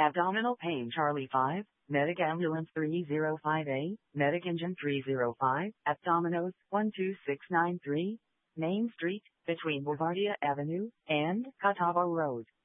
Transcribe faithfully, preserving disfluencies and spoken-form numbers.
Abdominal pain Charlie five, Medic Ambulance three zero five A, Medic Engine three zero five, Abdominos one two six nine three, Main Street, between Bouvardia Avenue and Catawba Road.